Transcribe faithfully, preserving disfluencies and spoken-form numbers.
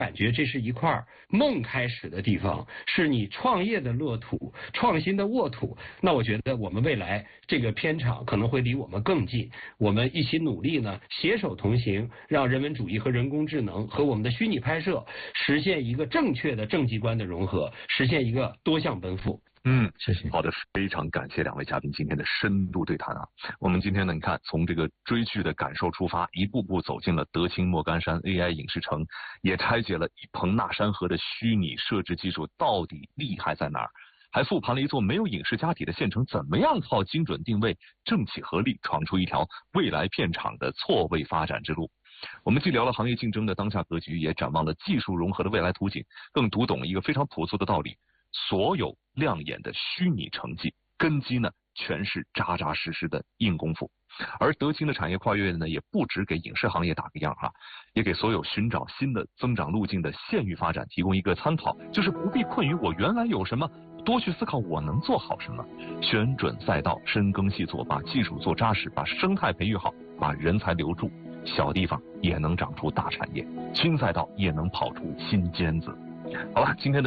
感觉这是一块梦开始的地方，是你创业的乐土，创新的沃土。那我觉得我们未来这个片场可能会离我们更近，我们一起努力呢，携手同行，让人文主义和人工智能和我们的虚拟拍摄实现一个正确的政绩观的融合，实现一个多项奔赴。 嗯， 谢谢。 好的，非常感谢两位嘉宾今天的深度对谈啊。我们今天呢，你看从这个追剧的感受出发，一步步走进了德清莫干山 A I 影视城，也拆解了以彭纳山河的虚拟摄制技术到底厉害在哪儿，还复盘了一座没有影视家底的县城怎么样靠精准定位、政企合力闯出一条未来片场的错位发展之路。我们既聊了行业竞争的当下格局，也展望了技术融合的未来图景，更读懂一个非常朴素的道理：所有亮眼的虚拟成绩根基呢，全是扎扎实实的硬功夫。而德清的产业跨越呢，也不只给影视行业打个样哈，也给所有寻找新的增长路径的县域发展提供一个参考，就是不必困于我原来有什么，多去思考我能做好什么，选准赛道，深耕细作，把技术做扎实，把生态培育好，把人才留住，小地方也能长出大产业，新赛道也能跑出新尖子。好了，今天的